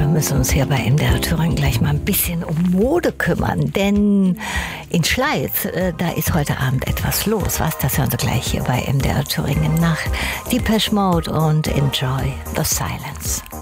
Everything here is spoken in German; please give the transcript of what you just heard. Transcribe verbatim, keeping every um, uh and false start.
wir müssen uns hier bei M D R Thüringen gleich mal ein bisschen um Mode kümmern, denn in Schleiz, äh, da ist heute Abend etwas los. Was, das hören Sie gleich hier bei M D R Thüringen nach Depeche Mode und Enjoy the Silence.